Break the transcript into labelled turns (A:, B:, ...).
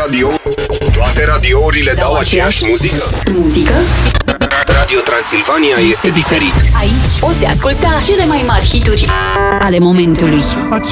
A: Toate radiourile dau aceeași muzică? Radio Transilvania este diferit.
B: Aici poți asculta cele mai mari hituri ale momentului.